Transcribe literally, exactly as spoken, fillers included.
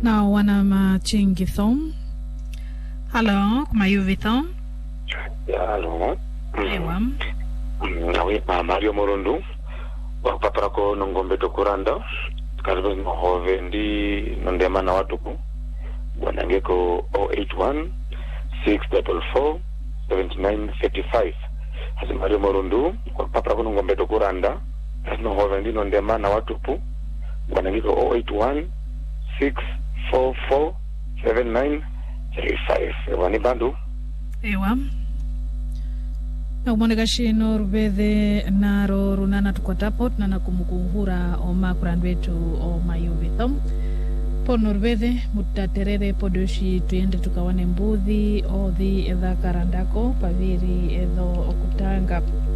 na wana machingi thom. Hello, kuma yuvi thom? Ya, hello. Ewa. Nawe pa Mario Morundu. Wakupapara ko nongombe tokuranda. Karibu nhove ndi nondema na watuku. Wanangeko zero eight one six four four seven nine three five. Hasi Mario Morundu. Wakupapara ko nongombe tokuranda. Karibu nhove ndi nondema na watuku. Wanangeko zero eight one six four four seven nine three five. Ewa ni bandu. Ewa. Na umoneka shino rubethe naro runana tukotapo tunana kumukuhura oma kurandwetu oma yuvithom. Pono rubethe mutaterere podoshi tuyende tukawane mbuthi othi edha karandako paviri edho okutanga.